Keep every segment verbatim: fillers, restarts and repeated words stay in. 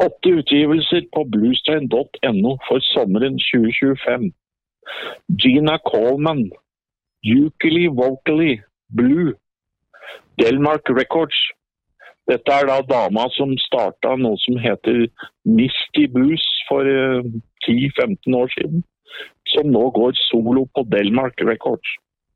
Åtte utgivelser på bluestrain dot no for sommeren tjue tjuefem. Gina Coleman, Ukulele Vocally, Blue, Delmark Records. Dette er da dama som startet noe som heter Misty Blues for uh, ti til femten år siden, som nå går solo på Delmark Records.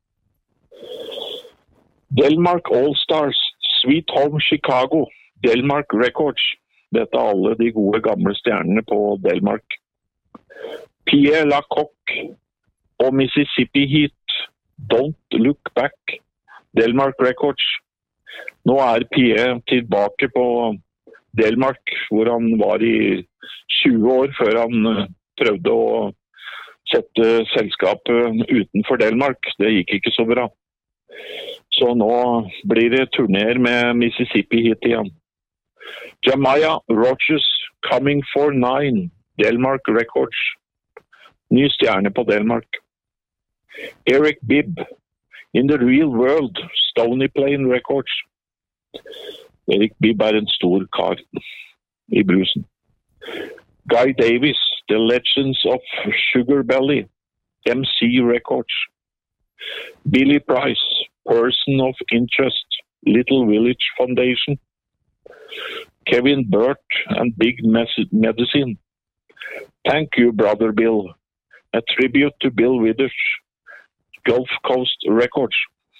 Delmark All Stars, Sweet Home Chicago, Delmark Records. Dette er alle de gode gamle stjernene på Delmark. Pierre Lacocque og Mississippi Heat, Don't Look Back, Delmark Records. Nå er Pierre tilbake på Delmark, hvor han var i tjue år før han prøvde å sette selskapet utenfor Delmark. Det gikk ikke så bra. Så nå blir det turnéer med Mississippi Heat igjen. Jamaya Rogers, Coming for Nine, Delmark Records. Ny stjerne på Delmark. Eric Bibb, In the Real World, Stony Plain Records. Eric Bibb er en stor kar i bluesen. Guy Davis, The Legends of Sugar Belly, M C Records. Billy Price, Person of Interest, Little Village Foundation. Kevin Burt and Big Medicine. Thank You, Brother Bill. A tribute to Bill Withers, Gulf Coast Records.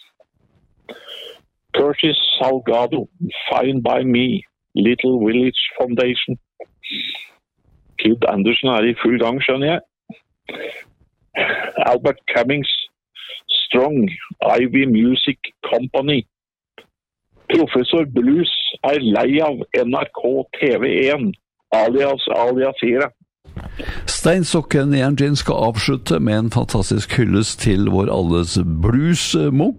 Curtis Salgado, Fine by Me, Little Village Foundation. Kid Anderson er i full gang, skjønner jeg. Albert Cummings, Strong, Ivy Music Company. Professor Blues er lei av N R K T V én, alias Al-Jazeera. Stein Sokken Jernjin skal avslutte med en fantastisk hyllest til vår alles blues-munk.